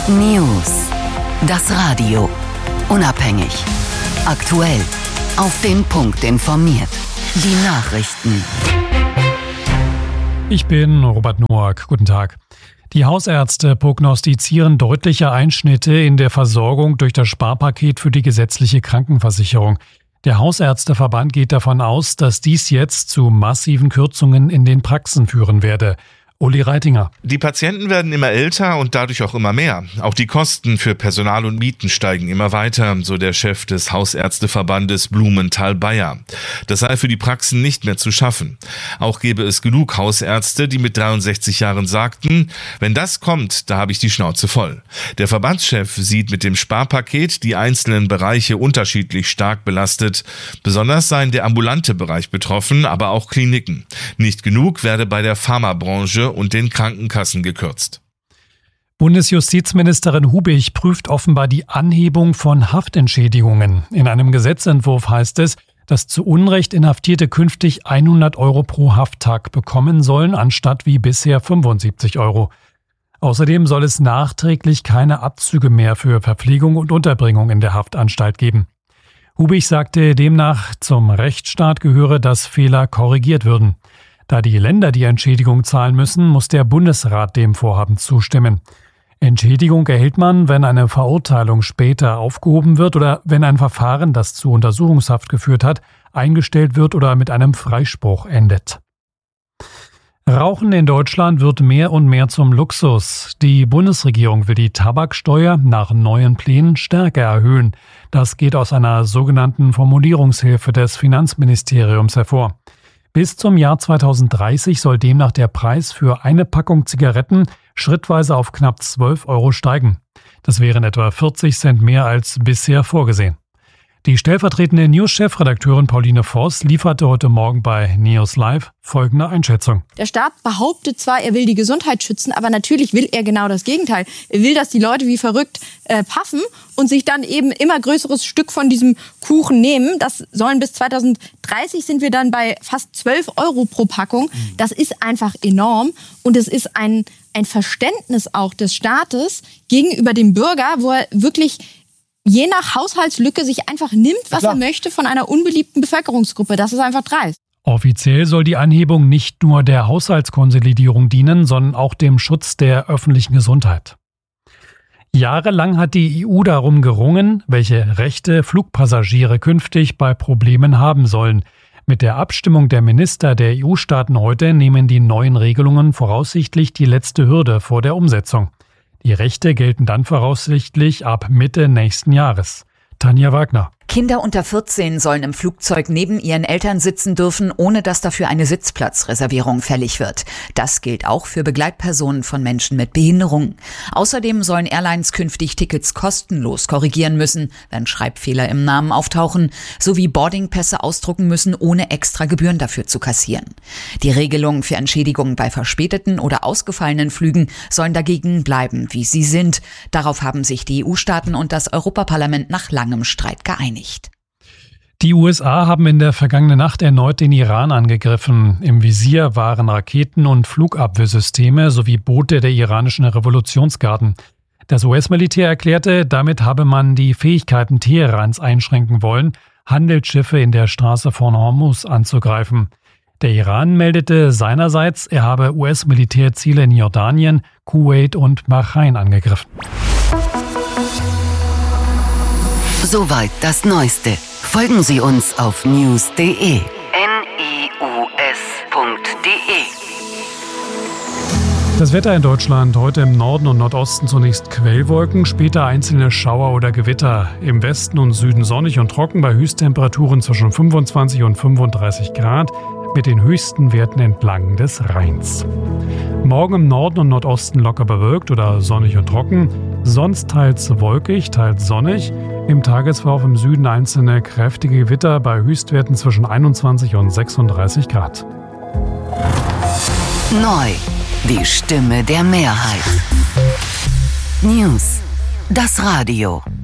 News. Das Radio. Unabhängig. Aktuell. Auf den Punkt informiert. Die Nachrichten. Ich bin Robert Noack. Guten Tag. Die Hausärzte prognostizieren deutliche Einschnitte in der Versorgung durch das Sparpaket für die gesetzliche Krankenversicherung. Der Hausärzteverband geht davon aus, dass dies jetzt zu massiven Kürzungen in den Praxen führen werde. Uli Reitinger. Die Patienten werden immer älter und dadurch auch immer mehr. Auch die Kosten für Personal und Mieten steigen immer weiter, so der Chef des Hausärzteverbandes Blumenthal-Bayer. Das sei für die Praxen nicht mehr zu schaffen. Auch gäbe es genug Hausärzte, die mit 63 Jahren sagten, wenn das kommt, da habe ich die Schnauze voll. Der Verbandschef sieht mit dem Sparpaket die einzelnen Bereiche unterschiedlich stark belastet. Besonders seien der ambulante Bereich betroffen, aber auch Kliniken. Nicht genug werde bei der Pharmabranche und den Krankenkassen gekürzt. Bundesjustizministerin Hubig prüft offenbar die Anhebung von Haftentschädigungen. In einem Gesetzentwurf heißt es, dass zu Unrecht Inhaftierte künftig 100 € pro Hafttag bekommen sollen, anstatt wie bisher 75 €. Außerdem soll es nachträglich keine Abzüge mehr für Verpflegung und Unterbringung in der Haftanstalt geben. Hubig sagte demnach, zum Rechtsstaat gehöre, dass Fehler korrigiert würden. Da die Länder die Entschädigung zahlen müssen, muss der Bundesrat dem Vorhaben zustimmen. Entschädigung erhält man, wenn eine Verurteilung später aufgehoben wird oder wenn ein Verfahren, das zu Untersuchungshaft geführt hat, eingestellt wird oder mit einem Freispruch endet. Rauchen in Deutschland wird mehr und mehr zum Luxus. Die Bundesregierung will die Tabaksteuer nach neuen Plänen stärker erhöhen. Das geht aus einer sogenannten Formulierungshilfe des Finanzministeriums hervor. Bis zum Jahr 2030 soll demnach der Preis für eine Packung Zigaretten schrittweise auf knapp 12 € steigen. Das wären etwa 40 Cent mehr als bisher vorgesehen. Die stellvertretende News-Chefredakteurin Pauline Voss lieferte heute Morgen bei News Live folgende Einschätzung. Der Staat behauptet zwar, er will die Gesundheit schützen, aber natürlich will er genau das Gegenteil. Er will, dass die Leute wie verrückt paffen und sich dann eben immer größeres Stück von diesem Kuchen nehmen. Das sollen bis 2030 sind wir dann bei fast 12 € pro Packung. Das ist einfach enorm und es ist ein Verständnis auch des Staates gegenüber dem Bürger, wo er wirklich je nach Haushaltslücke sich einfach nimmt, was er möchte von einer unbeliebten Bevölkerungsgruppe. Das ist einfach dreist. Offiziell soll die Anhebung nicht nur der Haushaltskonsolidierung dienen, sondern auch dem Schutz der öffentlichen Gesundheit. Jahrelang hat die EU darum gerungen, welche Rechte Flugpassagiere künftig bei Problemen haben sollen. Mit der Abstimmung der Minister der EU-Staaten heute nehmen die neuen Regelungen voraussichtlich die letzte Hürde vor der Umsetzung. Die Rechte gelten dann voraussichtlich ab Mitte nächsten Jahres. Tanja Wagner. Kinder unter 14 sollen im Flugzeug neben ihren Eltern sitzen dürfen, ohne dass dafür eine Sitzplatzreservierung fällig wird. Das gilt auch für Begleitpersonen von Menschen mit Behinderungen. Außerdem sollen Airlines künftig Tickets kostenlos korrigieren müssen, wenn Schreibfehler im Namen auftauchen, sowie Boardingpässe ausdrucken müssen, ohne extra Gebühren dafür zu kassieren. Die Regelungen für Entschädigungen bei verspäteten oder ausgefallenen Flügen sollen dagegen bleiben, wie sie sind. Darauf haben sich die EU-Staaten und das Europaparlament nach langem Streit geeinigt. Die USA haben in der vergangenen Nacht erneut den Iran angegriffen. Im Visier waren Raketen- und Flugabwehrsysteme sowie Boote der iranischen Revolutionsgarden. Das US-Militär erklärte, damit habe man die Fähigkeiten Teherans einschränken wollen, Handelsschiffe in der Straße von Hormuz anzugreifen. Der Iran meldete seinerseits, er habe US-Militärziele in Jordanien, Kuwait und Bahrain angegriffen. Soweit das Neueste. Folgen Sie uns auf news.de. news.de. Das Wetter in Deutschland heute im Norden und Nordosten zunächst Quellwolken, später einzelne Schauer oder Gewitter. Im Westen und Süden sonnig und trocken bei Höchsttemperaturen zwischen 25 und 35 Grad mit den höchsten Werten entlang des Rheins. Morgen im Norden und Nordosten locker bewölkt oder sonnig und trocken, sonst teils wolkig, teils sonnig. Im Tagesverlauf im Süden einzelne kräftige Gewitter bei Höchstwerten zwischen 21 und 36 Grad. Neu, die Stimme der Mehrheit. News, das Radio.